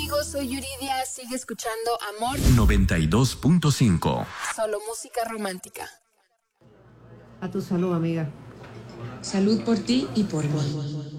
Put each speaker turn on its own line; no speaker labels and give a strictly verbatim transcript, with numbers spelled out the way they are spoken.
amigos? Soy Yuridia. Sigue escuchando Amor
noventa y dos punto cinco.
Solo música romántica.
A tu salud, amiga.
Salud por ti y por mí.